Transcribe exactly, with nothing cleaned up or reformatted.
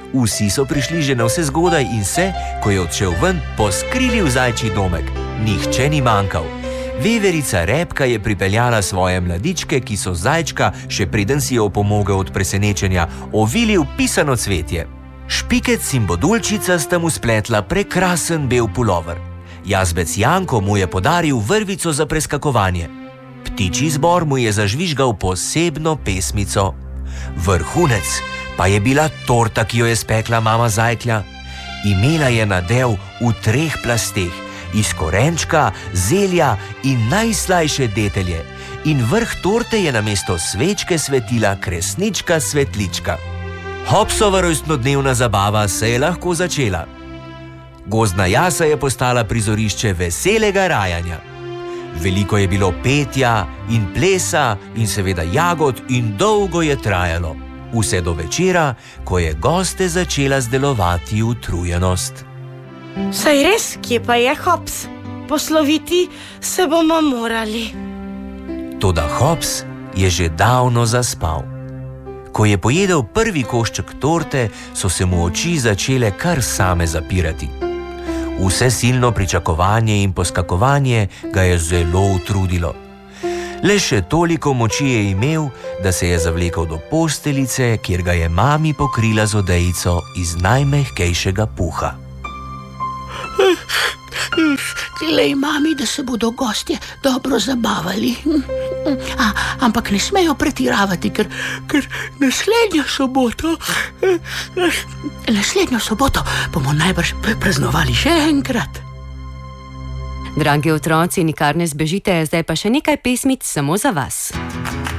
Vsi so prišli že na vse zgodaj in se, ko je odšel ven, poskrili v zajčji domek. Nihče ni manjkal. Veverica Repka je pripeljala svoje mladičke, ki so zajčka, še preden si je opomogel od presenečenja, ovili v pisano cvetje. Špikec in Bodulčica sta mu spletla prekrasen bel pulover. Jazbec Janko mu je podaril vrvico za preskakovanje. Ptičji zbor mu je zažvižgal posebno pesmico. Vrhunec pa je bila torta, ki jo je spekla mama Zajklja. Imela je nadev v treh plasteh, iz korenčka, zelja in najslajše detelje. In vrh torte je namesto svečke svetila kresnička svetlička. Hopsova rojstnodnevna zabava se je lahko začela. Gozdna jasa je postala prizorišče veselega rajanja. Veliko je bilo petja in plesa in seveda jagod in dolgo je trajalo. Vse do večera, ko je goste začela zdelovati utrujenost. Saj res, kje pa je Hops? Posloviti se bomo morali. Toda Hops je že davno zaspal. Ko je pojedel prvi košček torte, so se mu oči začele kar same zapirati. Vse silno pričakovanje in poskakovanje ga je zelo utrudilo. Le še toliko moči je imel, da se je zavlekel do posteljice, kjer ga je mami pokrila z odejico iz najmehkejšega puha. Glej, mami, da se bodo gostje dobro zabavali. A, ampak ne smejo pretiravati, ker, ker naslednjo soboto, naslednjo soboto bomo najbrž praznovali še enkrat. Dragi otroci, nikar ne zbežite, zdaj pa še nekaj pesmic samo za vas.